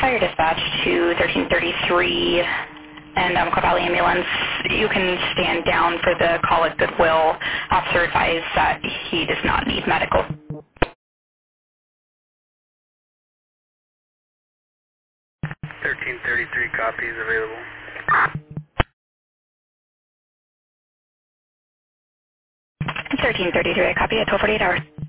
fire dispatch to 1333 and Coal Valley Ambulance. You can stand down for the call at Goodwill. Officer advised that he does not need medical. 1333 copies available. 1333, I copy at 1248 hours.